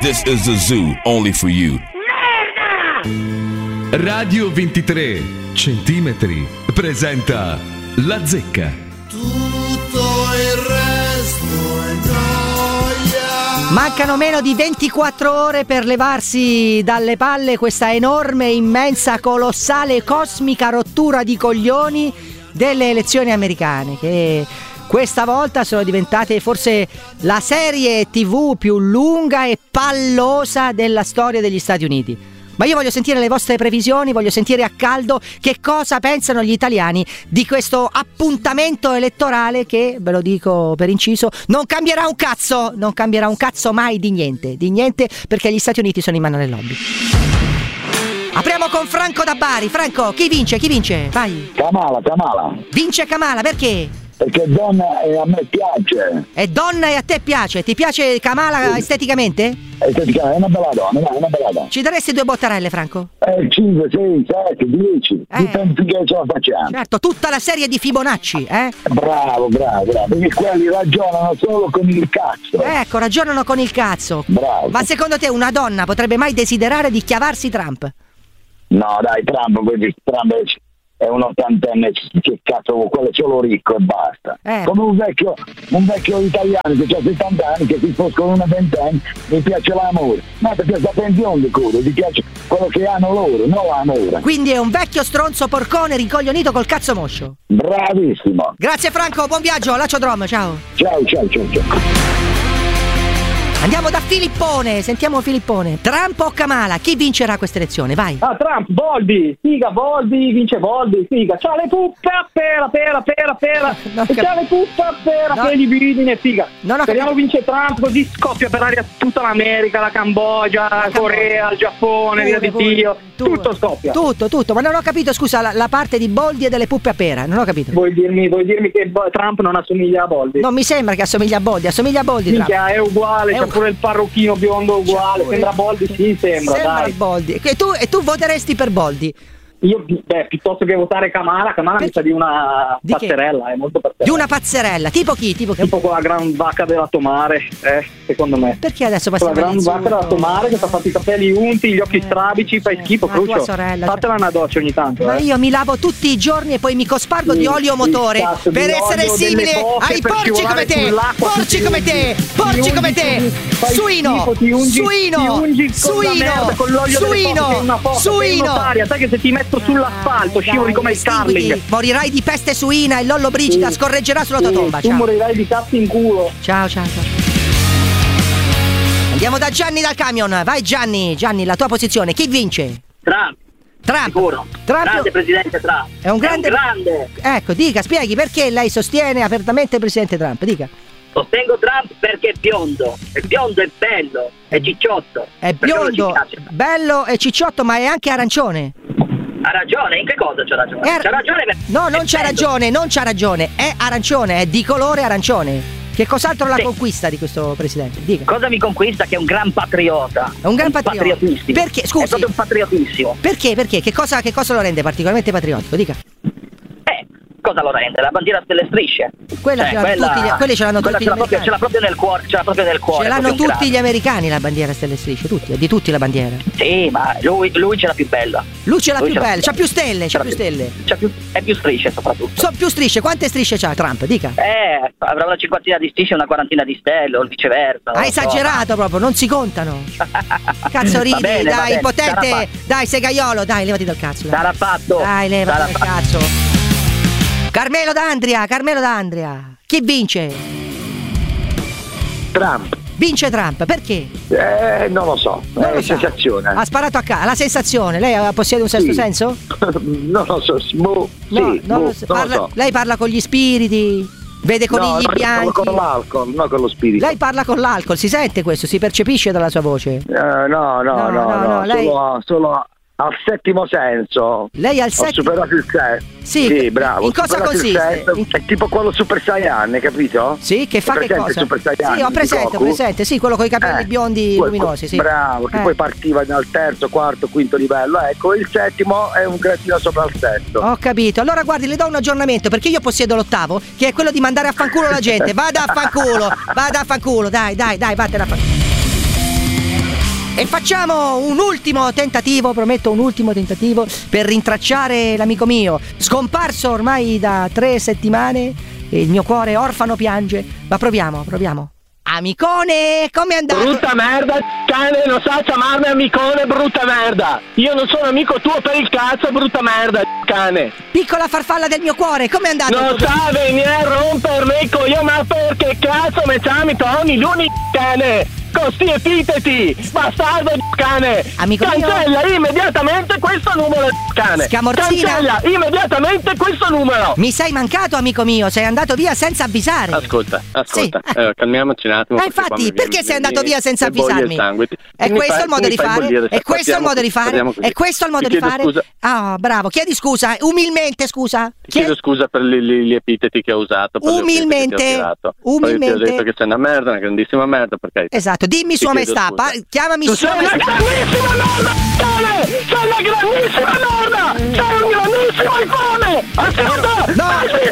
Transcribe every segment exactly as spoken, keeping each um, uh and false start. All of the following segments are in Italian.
This is the zoo, only for you. Radio ventitré centimetri presenta La Zecca. Tutto il resto è noia. Mancano meno di ventiquattro ore per levarsi dalle palle questa enorme, immensa, colossale, cosmica rottura di coglioni delle elezioni americane, che questa volta sono diventate forse la serie tivù più lunga e pallosa della storia degli Stati Uniti. Ma io voglio sentire le vostre previsioni, voglio sentire a caldo che cosa pensano gli italiani di questo appuntamento elettorale che, ve lo dico per inciso, non cambierà un cazzo, non cambierà un cazzo mai di niente, di niente, perché gli Stati Uniti sono in mano alle lobby. Apriamo con Franco da Bari. Franco, chi vince? Chi vince? Vai. Kamala, Kamala. Vince Kamala, perché? Perché donna e a me piace. È donna e a te piace? Ti piace Kamala sì. esteticamente? Esteticamente, è una bella donna, è una bella donna. Ci daresti due bottarelle, Franco? Eh, cinque, sei, sette, dieci. Eh. Dipende che ce la facciamo. Certo, tutta la serie di Fibonacci, eh? Bravo, bravo, bravo. Perché quelli ragionano solo con il cazzo. Ecco, ragionano con il cazzo. Bravo. Ma secondo te una donna potrebbe mai desiderare di chiavarsi Trump? No, dai, Trump, Trump è un ottantenne, che cazzo, quello è solo ricco e basta. Eh. Come un vecchio, un vecchio italiano che ha settanta anni, che si sposa con una ventenne, mi piace l'amore. Ma perché sta pensione di culo, ti piace quello che hanno loro, non l'amore. Quindi è un vecchio stronzo porcone rincoglionito col cazzo moscio. Bravissimo. Grazie Franco, buon viaggio, Laccio Drom, ciao. Ciao, ciao, ciao, ciao. Andiamo da Filippone, sentiamo Filippone. Trump o Kamala, chi vincerà questa elezione? Vai. Ah, Trump, Boldi, figa, Boldi, vince Boldi, figa. C'ha le puppe a pera, pera, pera, pera. No, e c'ha le puppe a pera, no. per i bidine, figa. Non ho Speriamo capito. vince Trump, così scoppia per aria tutta l'America, la Cambogia, la Corea, il Giappone, via di pure, Dio. tu- Tutto scoppia. Tutto, tutto, ma non ho capito, scusa, la, la parte di Boldi e delle puppe a pera, non ho capito. Vuoi dirmi, vuoi dirmi che Bo- Trump non assomiglia a Boldi? Non mi sembra che assomiglia a Boldi, assomiglia a Boldi Trump. Minchia, è uguale, È c'ha un- pure il parrucchino biondo uguale, pure- sembra Boldi, sì, sembra, Sembra dai. Boldi. E tu, e tu voteresti per Boldi? Io, beh, piuttosto che votare Kamala, Kamala mi Perché? sa di una Di che? pazzerella, è molto pazzerella. Di una pazzerella, tipo chi? Tipo chi? Tipo quella gran vacca della Tomare, eh, secondo me. Perché adesso Quella passiamo gran vacca della Tomare che ti ha fatto i capelli unti, gli occhi strabici, fai schifo, Ma tua Crucio. sorella, Fatela una doccia ogni tanto, Ma eh. io mi lavo tutti i giorni e poi mi cospargo Sì, di olio motore il cazzo di per essere olio, simile delle bocche ai per porci come scivolare te, sull'acqua, porci ti come ungi, te, ti porci ungi, come te, fai suino, schifo, ti ungi, suino, ti ungi con la suino, merda, con l'olio delle suino, foche, sei una foca, sei suino. un'otaria, sai che se ti metto sull'asfalto scivoli come il Carling. Morirai di peste suina e Lollo Brigida Sì. scorreggerà sulla tua Sì, tomba. tu Ciao. morirai di cazzo in culo. Ciao, ciao, ciao. Andiamo da Gianni dal camion. Vai Gianni, Gianni, la tua posizione. Chi vince? Trump, Trump. sicuro. Trump Grande presidente Trump. è un grande... È un grande. Ecco, dica, spieghi perché lei sostiene apertamente il presidente Trump. Dica. Sostengo Trump perché è biondo. È biondo, è bello, è cicciotto. È Per quello biondo, ci piace. bello e cicciotto, ma è anche arancione. Ha ragione, in che cosa c'ha ragione? È ar- C'ha ragione per- No, non è c'ha bello. ragione, non c'ha ragione. È arancione, è di colore arancione. Che cos'altro la Sì. conquista di questo presidente? Dica. Cosa mi conquista? Che è un gran patriota. È un gran patriota. patriotissimo. Perché? Scusi. È proprio un patriotissimo. Perché? Perché? Che cosa, che cosa lo rende particolarmente patriottico? Dica. Eh, cosa lo rende? La bandiera delle strisce. Quella ce l'hanno tutti gli- quelli ce l'hanno quella tutti ce l'ha gli proprio, americani. ce l'ha proprio nel cuore, ce l'ha proprio nel cuore. Ce l'hanno proprio un tutti gli grande. americani la bandiera a stelle e strisce, tutti, è di tutti la bandiera. Sì, ma lui, lui ce l'ha più bella. Lui ce l'ha Lui più ce l'ha bella, c'ha più stelle, Ce c'ha l'ha più stelle. C'ha più, è più strisce soprattutto. Sono più strisce, quante strisce c'ha Trump? Dica. Eh, avrà una cinquantina di strisce e una quarantina di stelle, o viceversa. non Ha lo so. esagerato proprio, non si contano. Cazzo ridi, Va bene, va dai, bene, potente, sarà dai, segaiolo, dai, levati dal cazzo. Dai, Sarà fatto. dai levati Sarà dal fatto. cazzo. Carmelo D'Andria, Carmelo D'Andria. Chi vince? Trump. Vince Trump, perché? Eh, non lo so, Non è lo sa. sensazione. Ha sparato a casa, la sensazione. Lei ha- possiede un sesto Sì. senso? non lo so, boh, sì, No, non boh, lo so. non lo Parla- so. Lei parla con gli spiriti, vede No, conigli no, bianchi. con l'alcol, non con lo spirito. Lei parla con l'alcol, si sente questo, si percepisce dalla sua voce. Eh, no, no, No, no, no, no, no, lei- solo, solo al settimo senso. Lei al Ho settimo... superato il sesto. Sì, bravo. in cosa ho superato il consiste? sesto. In- È tipo quello Super Saiyan, hai capito? Sì, che fa Hai che presente cosa? Super Saiyan Sì, ho di presente, ho Goku? presente, sì, quello con i capelli Eh, biondi quel- luminosi, sì. Bravo, che Eh. poi partiva dal terzo, quarto, quinto livello. Ecco, il settimo è un gradino sopra il sesto. Ho capito. Allora guardi, le do un aggiornamento perché io possiedo l'ottavo, che è quello di mandare a fanculo la gente. Vada a fanculo, vada a fanculo, dai, dai, dai, vattene a fanculo. E facciamo un ultimo tentativo, prometto un ultimo tentativo per rintracciare l'amico mio, scomparso ormai da tre settimane. Il mio cuore orfano piange, ma proviamo, proviamo. Amicone, come è andato? Brutta merda, cane, non sa chiamarmi amicone, brutta merda. Io non sono amico tuo per il cazzo, brutta merda, cane. Piccola farfalla del mio cuore, come è andato? Non sa venire a rompermi il coglione, ma perché cazzo mi chiami Tony Luni, cane? Con sti epiteti, bastardo cane. Amico cancella mio. immediatamente questo numero, cane. Scamorzina. Cancella immediatamente questo numero. Mi sei mancato, amico mio, sei andato via senza avvisare. Ascolta, ascolta, Sì. eh, calmiamoci un attimo. Eh, infatti, perché sei andato via senza avvisarmi? È E questo il modo di fare? È questo il modo di fare? È questo il modo di fare? Ah, bravo, chiedi scusa, umilmente scusa. Ti chiedo scusa per gli, gli, gli epiteti che ho usato. Per umilmente, gli epiteti che ho tirato. umilmente. Poi ti ho detto che sei una merda, una grandissima merda, perché. Esatto, dimmi sua maestà, pa- chiamami tu sua sei maestà. una grandissima merda, cane! Sei una grandissima merda! Sei un grandissimo infame! Ascolta! No!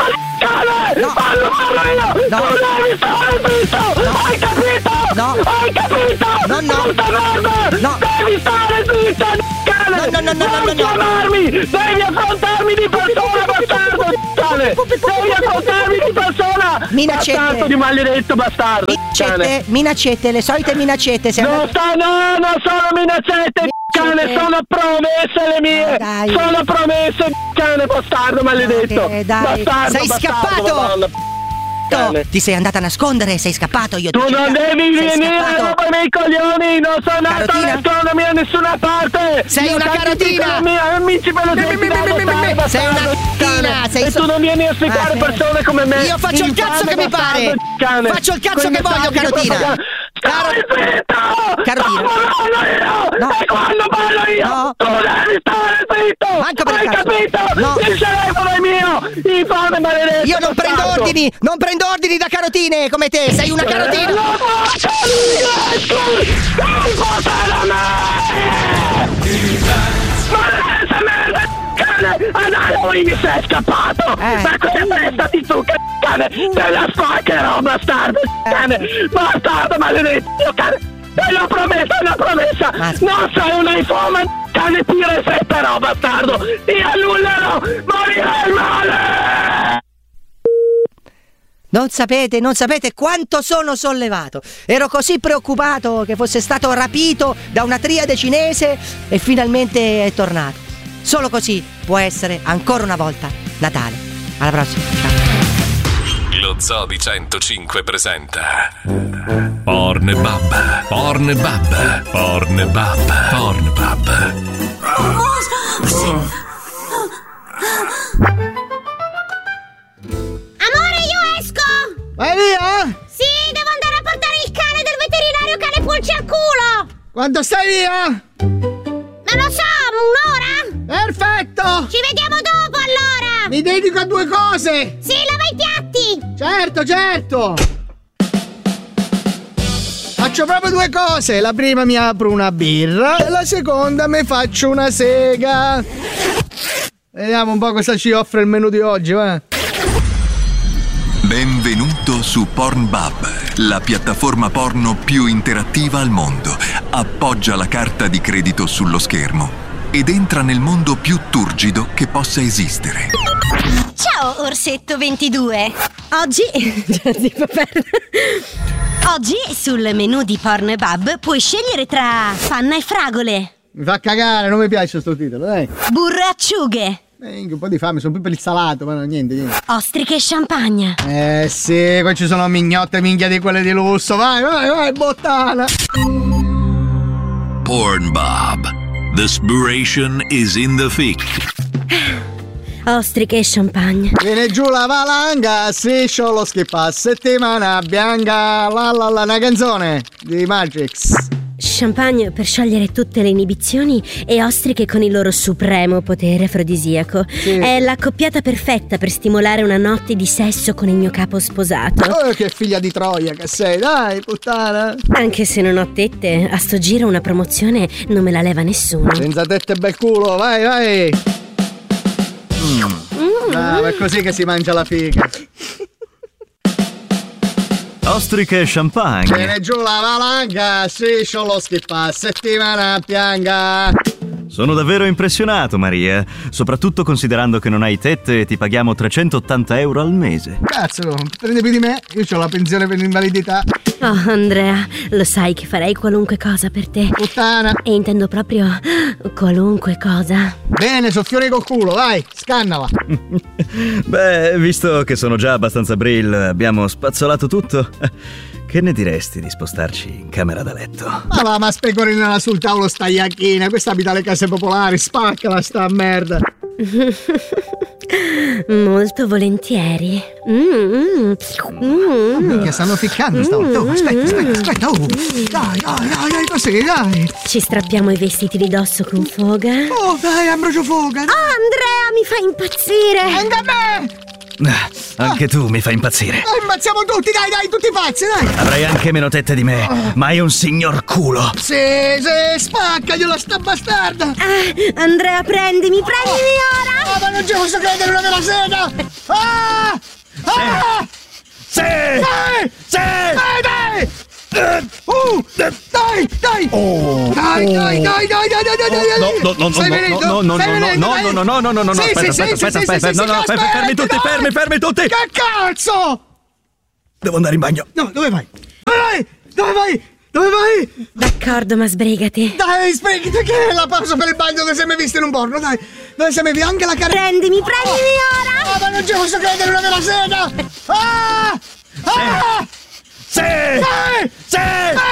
Cane! No! Parlo, parlo io! No! Non devi stare zitto! No! Hai capito? No! Hai capito? No, no! Brutta merda! No! Devi stare zitto, cane! No, no, no, no, no, no, Non chiamarmi! Devi affrontarmi di persona, bastardo, cane! Devi affrontarmi di persona! Minacette. Bastardo di maledetto bastardo! Minacette, minacette, le solite minacette. Sei Non andato- sta, no, non sono minacette, cane, sono promesse le mie! Dai. Sono promesse, cane, bastardo maledetto! Ok, dai. Bastardo, Sei bastardo, scappato. Madonna, cane. Ti sei andata a nascondere, sei scappato, io ti Tu non cercavo. devi Sei venire a scappato. rompermi i coglioni! Non sono nato a Carotina? nascondermi a nessuna parte! Sei Io una tanti carotina! piccoli miei amici per lo Mi- mi- mi- mi- mi- mi- mi- sei una carotina, sei E so- tu non vieni a sfidare Ah, sì. persone come me! Io faccio il cazzo che mi pare. Infame, cane. Faccio il cazzo Quei che voglio, messaggi Carotina. proprio- Caro- Stai zitto! Carotina. Dopo parlo io! No. E quando parlo io, No. tu devi stare zitto! Manco per Hai il cazzo. capito? No. Il telefono è mio! Infame maledetto! Io non prendo bastardo. ordini, non prendo ordini da carotine come te, sei una carotina. Non posso non posso da me! Maledetta merda, cane! Andai, lui mi sei scappato! Eh. Ma cosa prestati tu, cane? Te la spaccherò, bastardo, cane! Bastardo, maledetto, cane! È una promessa, è una promessa! Ma- Non sei un iPhone, cane, ti resetterò, bastardo! Ti annullerò! Morirai male! Non sapete, non sapete quanto sono sollevato. Ero così preoccupato che fosse stato rapito da una triade cinese e finalmente è tornato. Solo così può essere ancora una volta Natale. Alla prossima. Ciao. Lo Zoo di centocinque presenta Pornbub, Pornbub, Pornbub, Pornbub. Amore, io esco! Vai via? Sì, devo andare a portare il cane del veterinario cane pulci al culo! Quanto stai via? Non lo so, un'ora? Perfetto! Ci vediamo dopo allora! Mi dedico a due cose! Sì, lava i piatti! Certo, certo! Faccio proprio due cose. La prima mi apro una birra e la seconda mi faccio una sega. Vediamo un po' cosa ci offre il menù di oggi, va? Benvenuto su Pornbub, la piattaforma porno più interattiva al mondo. Appoggia la carta di credito sullo schermo ed entra nel mondo più turgido che possa esistere. Ciao, Orsetto ventidue! Oggi... Oggi sul menù di Pornbub puoi scegliere tra panna e fragole, Mi fa cagare, non mi piace sto titolo, dai. burro e acciughe, Eh, un po' di fame, sono più per il salato, ma no, niente, niente. ostriche e champagne. Eh sì, qua ci sono mignotte minchia di quelle di lusso. Vai, vai, vai, bottana. Pornbub. The spiration is in the thick. Ostriche e champagne. Viene giù la valanga, striscio lo schippa, settimana bianca, la la la, una canzone di Matrix. Champagne per sciogliere tutte le inibizioni e ostriche con il loro supremo potere afrodisiaco. Sì. È l'accoppiata perfetta per stimolare una notte di sesso con il mio capo sposato. Oh, che figlia di Troia che sei, dai, puttana. Anche se non ho tette, a sto giro una promozione non me la leva nessuno. Senza tette e bel culo, vai, vai. Mm. Ah, è così che si mangia la figa. ostriche e champagne. Viene giù la valanga, striscio lo schippa, settimana pianga. Sono davvero impressionato, Maria, soprattutto considerando che non hai tette e ti paghiamo trecentottanta euro al mese. Cazzo, prendi più di me, io ho la pensione per l'invalidità. Oh, Andrea, lo sai che farei qualunque cosa per te. Puttana. E intendo proprio qualunque cosa. Bene, soffiore col culo, vai, scannala. Beh, visto che sono già abbastanza brill, abbiamo spazzolato tutto. Che ne diresti di spostarci in camera da letto? Ma va, ma specorinala sul tavolo sta iacchina, questa abita alle case popolari, spaccala sta merda. Molto volentieri. Mm, mm. Minchia, stanno ficcando stavolta. Oh, aspetta, aspetta, aspetta. Oh. Dai, dai, dai, dai, così, dai. Ci strappiamo i vestiti di dosso con foga. Oh, dai, Ambrogio Foga. Oh, Andrea, mi fai impazzire. Anche a me. Ah, anche ah. tu mi fai impazzire. Oh, impazziamo tutti, dai, dai, tutti pazzi, dai. Avrai anche meno tette di me, oh. ma hai un signor culo. Sì, sì, spaccagliela sta bastarda. Ah, Andrea, prendimi, prendimi oh. ora. Ah, ma non ci posso credere, una vera sega. Ah! Ah! Sì! Dai! Sì! Dai, dai! Uh, dai, dai! Oh, dai, dai, dai, dai, dai, dai, dai, dai! No, no, no, Stai venendo? no, no, no, Stai venendo, no, dai? no, no, no, no, no, no, Sì, aspetta, sì, aspetta, sì, aspetta, sì, aspetta, sì, no, sì, no, aspetta, fermi tutti, dai. fermi, fermi tutti! Che cazzo? Devo andare in bagno. No, dove vai? Dove vai? Dove vai? Dove vai? D'accordo, ma sbrigati. Dai, sbrigati, che è la pausa per il bagno dove sei mai visto in un porno, dai. Dove sei mai visto anche la carne? Prendimi, prendimi oh. ora! Ah, ma non ci posso credere, una vera sega! Ah! Ah! Sì! Sì! Sì! Sì!